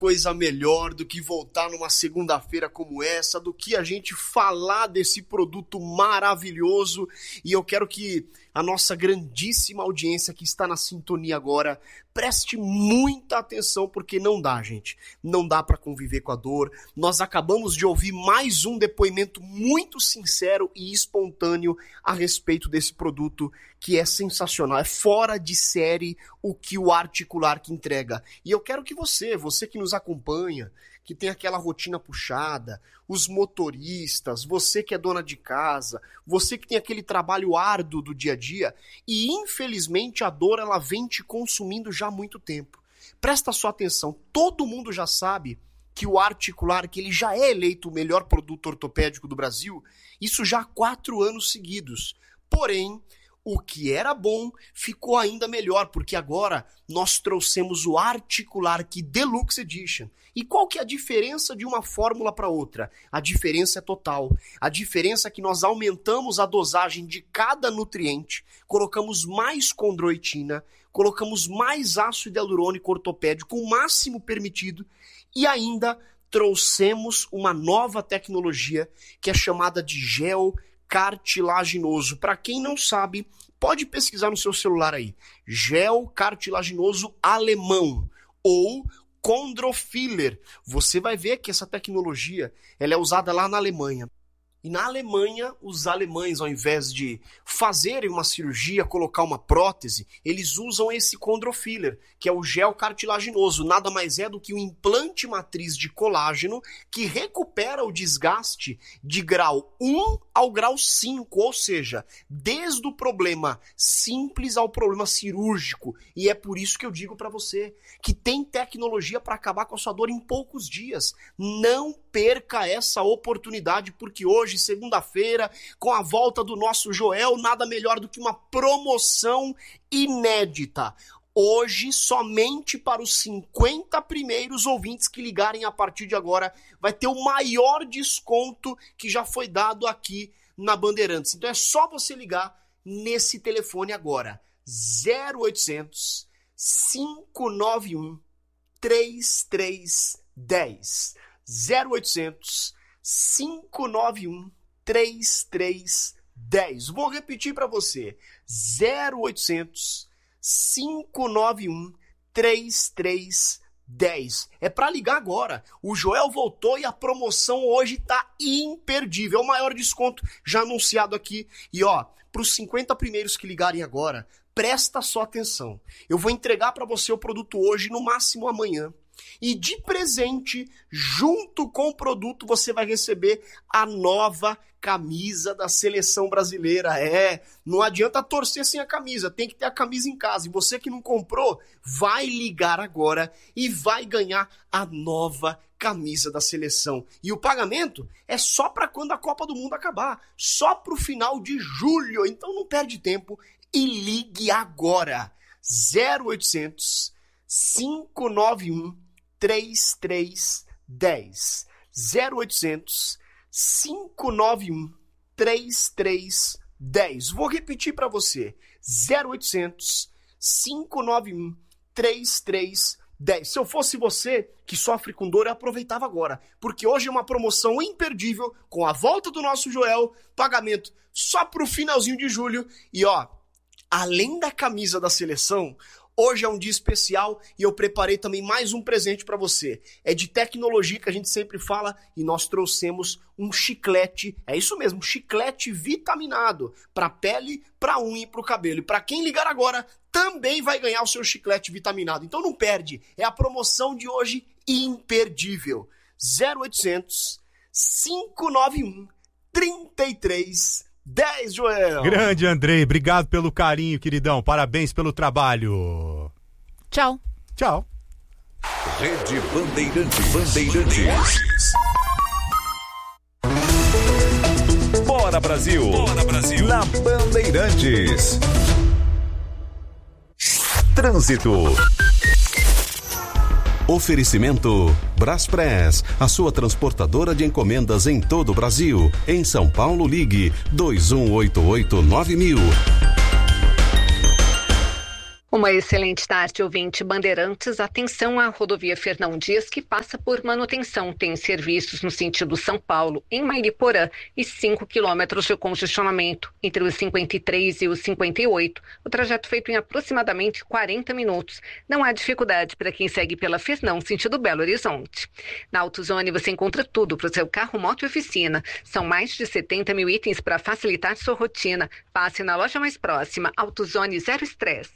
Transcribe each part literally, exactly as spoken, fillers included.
coisa melhor do que voltar numa segunda-feira como essa, do que a gente falar desse produto maravilhoso. E eu quero que a nossa grandíssima audiência que está na sintonia agora preste muita atenção, porque não dá, gente. Não dá para conviver com a dor. Nós acabamos de ouvir mais um depoimento muito sincero e espontâneo a respeito desse produto, que é sensacional. É fora de série o que o Articular que entrega. E eu quero que você, você que nos acompanha, que tem aquela rotina puxada, os motoristas, você que é dona de casa, você que tem aquele trabalho árduo do dia a dia, e infelizmente a dor ela vem te consumindo já há muito tempo. Presta sua atenção, todo mundo já sabe que o Articular, que ele já é eleito o melhor produto ortopédico do Brasil, isso já há quatro anos seguidos. Porém, o que era bom ficou ainda melhor, porque agora nós trouxemos o Articular que Deluxe Edition. E qual que é a diferença de uma fórmula para outra? A diferença é total. A diferença é que nós aumentamos a dosagem de cada nutriente, colocamos mais condroitina, colocamos mais ácido hialurônico ortopédico, o máximo permitido, e ainda trouxemos uma nova tecnologia que é chamada de gel cartilaginoso. Para quem não sabe, pode pesquisar no seu celular aí. Gel cartilaginoso alemão ou Chondrofiller. Você vai ver que essa tecnologia ela é usada lá na Alemanha. E na Alemanha, os alemães, ao invés de fazerem uma cirurgia, colocar uma prótese, eles usam esse Chondrofiller, que é o gel cartilaginoso. Nada mais é do que um implante matriz de colágeno que recupera o desgaste de grau um ao grau cinco, ou seja, desde o problema simples ao problema cirúrgico. E é por isso que eu digo para você que tem tecnologia para acabar com a sua dor em poucos dias. Não perca essa oportunidade, porque hoje, segunda-feira, com a volta do nosso Joel, nada melhor do que uma promoção inédita. Hoje, somente para os cinquenta primeiros ouvintes que ligarem a partir de agora, vai ter o maior desconto que já foi dado aqui na Bandeirantes. Então é só você ligar nesse telefone agora, zero oitocentos, cinco nove um, três três um zero. zero oitocentos, cinco nove um, três três um zero. Vou repetir para você. zero oitocentos, cinco nove um, três três um zero. É para ligar agora. O Joel voltou e a promoção hoje tá imperdível. É o maior desconto já anunciado aqui. E ó, para os cinquenta primeiros que ligarem agora, presta só atenção. Eu vou entregar para você o produto hoje, no máximo amanhã. E de presente, junto com o produto, você vai receber a nova camisa da seleção brasileira. É, não adianta torcer sem a camisa, tem que ter a camisa em casa. E você que não comprou, vai ligar agora e vai ganhar a nova camisa da seleção. E o pagamento é só para quando a Copa do Mundo acabar, só para o final de julho. Então não perde tempo e ligue agora. zero oitocentos, cinco nove um, três três um zero. zero oitocentos, cinco nove um, três três um zero. Vou repetir para você. zero oitocentos, cinco nove um, três três um zero. Se eu fosse você que sofre com dor, eu aproveitava agora, porque hoje é uma promoção imperdível com a volta do nosso Joel, pagamento só pro finalzinho de julho. E ó, além da camisa da seleção, hoje é um dia especial e eu preparei também mais um presente para você. É de tecnologia que a gente sempre fala e nós trouxemos um chiclete, é isso mesmo, um chiclete vitaminado para pele, para unha e para o cabelo. E para quem ligar agora, também vai ganhar o seu chiclete vitaminado. Então não perde, é a promoção de hoje imperdível. zero oitocentos, cinco nove um, três três um zero, Joel. Grande Andrei, obrigado pelo carinho, queridão. Parabéns pelo trabalho. Tchau. Tchau. Rede Bandeirantes. Bandeirantes. Bora Brasil. Bora Brasil. Na Bandeirantes. Trânsito. Oferecimento Braspress, a sua transportadora de encomendas em todo o Brasil. Em São Paulo, ligue dois um oito oito nove mil. Uma excelente tarde, ouvinte Bandeirantes. Atenção à rodovia Fernão Dias, que passa por manutenção. Tem serviços no sentido São Paulo, em Mariporã, e cinco quilômetros de congestionamento entre os cinquenta e três e os cinquenta e oito. O trajeto feito em aproximadamente quarenta minutos. Não há dificuldade para quem segue pela Fernão, sentido Belo Horizonte. Na AutoZone você encontra tudo para o seu carro, moto e oficina. São mais de setenta mil itens para facilitar sua rotina. Passe na loja mais próxima. AutoZone Zero Estresse.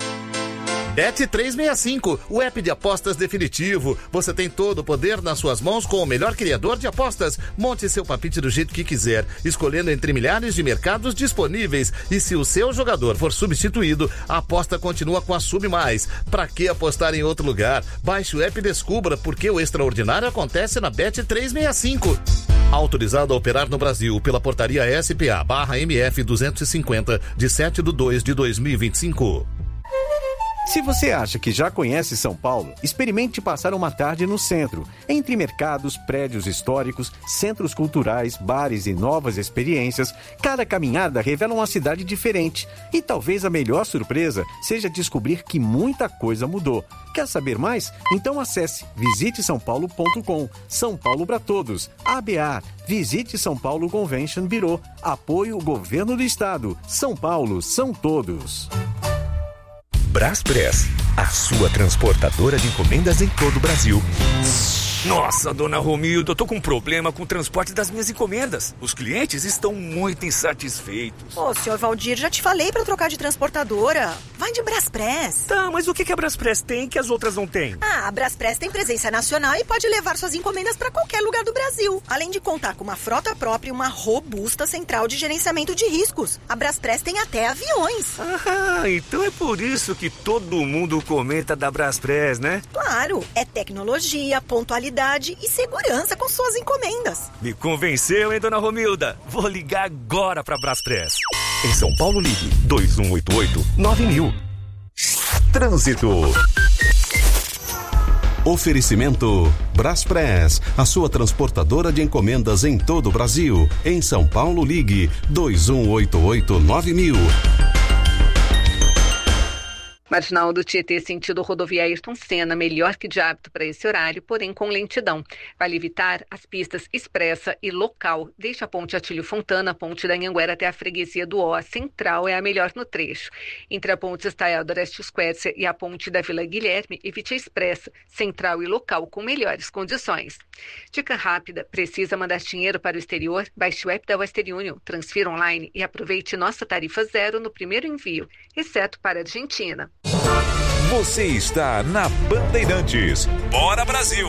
Bet trezentos e sessenta e cinco, o app de apostas definitivo. Você tem todo o poder nas suas mãos com o melhor criador de apostas. Monte seu palpite do jeito que quiser, escolhendo entre milhares de mercados disponíveis. E se o seu jogador for substituído, a aposta continua com a Sub Mais. Pra que apostar em outro lugar? Baixe o app e descubra porque o extraordinário acontece na Bet trezentos e sessenta e cinco. Autorizado a operar no Brasil pela portaria S P A barra M F duzentos e cinquenta, de sete de dois de dois mil e vinte e cinco. Se você acha que já conhece São Paulo, experimente passar uma tarde no centro, entre mercados, prédios históricos, centros culturais, bares e novas experiências. Cada caminhada revela uma cidade diferente. E talvez a melhor surpresa seja descobrir que muita coisa mudou. Quer saber mais? Então acesse visite são paulo ponto com. São Paulo para todos. A B A. Visite São Paulo Convention Bureau. Apoio Governo do Estado. São Paulo são todos. Braspress, a sua transportadora de encomendas em todo o Brasil. Nossa, dona Romilda, eu tô com um problema com o transporte das minhas encomendas. Os clientes estão muito insatisfeitos. Ô, senhor Valdir, já te falei pra trocar de transportadora. Vai de Braspress. Tá, mas o que que a Braspress tem que as outras não têm? Ah, a Braspress tem presença nacional e pode levar suas encomendas pra qualquer lugar do Brasil. Além de contar com uma frota própria e uma robusta central de gerenciamento de riscos. A Braspress tem até aviões. Ah, então é por isso que todo mundo comenta da Braspress, né? Claro, é tecnologia, pontualidade e segurança com suas encomendas. Me convenceu, hein, dona Romilda? Vou ligar agora pra Braspress. Em São Paulo, ligue dois um oito oito nove mil. Trânsito. Oferecimento Braspress, a sua transportadora de encomendas em todo o Brasil. Em São Paulo, ligue dois um oito oito nove mil. Marginal do Tietê, sentido rodovia Ayrton Senna, melhor que de hábito para esse horário, porém com lentidão. Vale evitar as pistas expressa e local. Deixa a ponte Atílio Fontana, a ponte da Anhanguera até a freguesia do Ó. A central é a melhor no trecho. Entre a ponte Estaiado Orestes Quercia e a ponte da Vila Guilherme, evite a expressa, central e local com melhores condições. Dica rápida, precisa mandar dinheiro para o exterior? Baixe o app da Western Union, transfira online e aproveite nossa tarifa zero no primeiro envio, exceto para a Argentina. Você está na Bandeirantes. Bora, Brasil!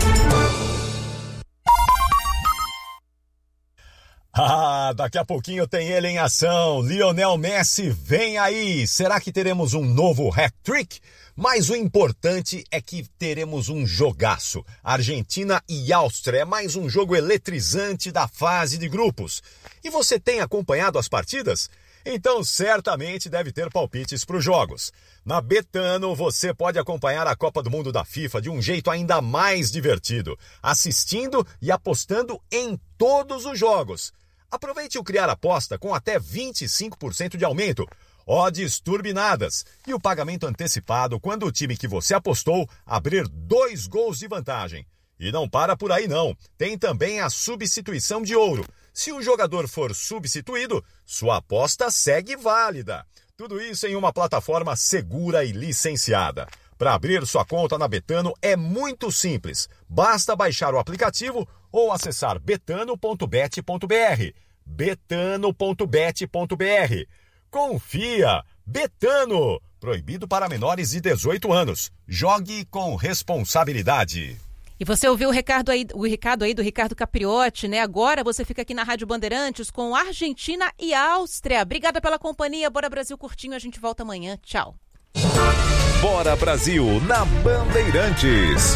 Ah, daqui a pouquinho tem ele em ação. Lionel Messi vem aí. Será que teremos um novo hat-trick? Mas o importante é que teremos um jogaço. Argentina e Áustria é mais um jogo eletrizante da fase de grupos. E você tem acompanhado as partidas? Então certamente deve ter palpites para os jogos. Na Betano você pode acompanhar a Copa do Mundo da FIFA de um jeito ainda mais divertido, assistindo e apostando em todos os jogos. Aproveite o Criar Aposta com até vinte e cinco por cento de aumento, odds turbinadas e o pagamento antecipado quando o time que você apostou abrir dois gols de vantagem. E não para por aí não, tem também a substituição de ouro. Se o jogador for substituído, sua aposta segue válida. Tudo isso em uma plataforma segura e licenciada. Para abrir sua conta na Betano é muito simples. Basta baixar o aplicativo ou acessar betano ponto bet ponto br. betano ponto bet ponto br. Confia! Betano! Proibido para menores de dezoito anos. Jogue com responsabilidade. E você ouviu o recado aí, o recado aí do Ricardo Capriotti, né? Agora você fica aqui na Rádio Bandeirantes com Argentina e Áustria. Obrigada pela companhia. Bora Brasil curtinho, a gente volta amanhã. Tchau. Bora Brasil na Bandeirantes.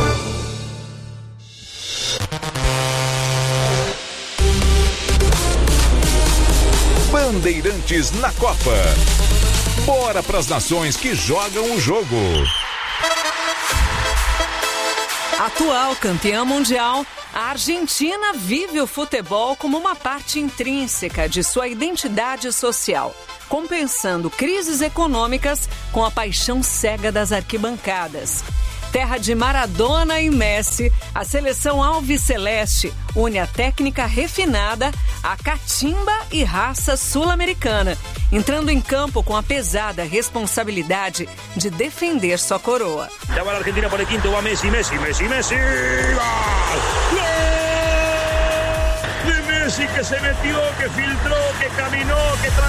Bandeirantes na Copa. Bora pras nações que jogam o jogo. Atual campeã mundial, A Argentina vive o futebol como uma parte intrínseca de sua identidade social, compensando crises econômicas com a paixão cega das arquibancadas. Terra de Maradona e Messi, a seleção alviceleste une a técnica refinada, a catimba e raça sul-americana, entrando em campo com a pesada responsabilidade de defender sua coroa. Já vai a Argentina por el quinto, va Messi, Messi, Messi, Messi, gol! Gol! De Messi que se metió, que filtró, que caminó, que